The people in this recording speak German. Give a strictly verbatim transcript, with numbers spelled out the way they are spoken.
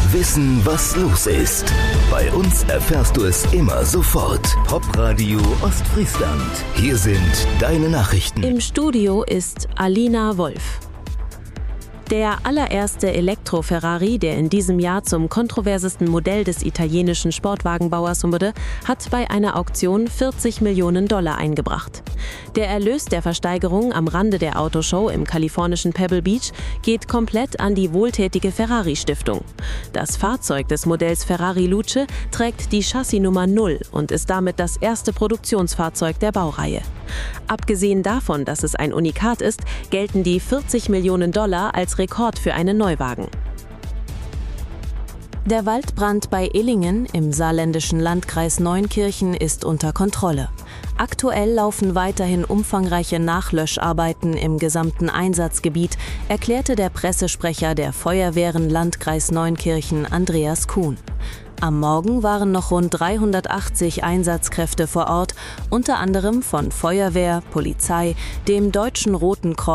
Wissen, was los ist. Bei uns erfährst du es immer sofort. Popradio Ostfriesland. Hier sind deine Nachrichten. Im Studio ist Alina Wolf. Der allererste Elektro-Ferrari, der in diesem Jahr zum kontroversesten Modell des italienischen Sportwagenbauers wurde, hat bei einer Auktion vierzig Millionen Dollar eingebracht. Der Erlös der Versteigerung am Rande der Autoshow im kalifornischen Pebble Beach geht komplett an die wohltätige Ferrari-Stiftung. Das Fahrzeug des Modells Ferrari Luce trägt die Chassisnummer null und ist damit das erste Produktionsfahrzeug der Baureihe. Abgesehen davon, dass es ein Unikat ist, gelten die vierzig Millionen Dollar als Rekord für einen Neuwagen. Der Waldbrand bei Illingen im saarländischen Landkreis Neunkirchen ist unter Kontrolle. Aktuell laufen weiterhin umfangreiche Nachlöscharbeiten im gesamten Einsatzgebiet, erklärte der Pressesprecher der Feuerwehren Landkreis Neunkirchen Andreas Kuhn. Am Morgen waren noch rund dreihundertachtzig Einsatzkräfte vor Ort, unter anderem von Feuerwehr, Polizei, dem Deutschen Roten Kreuz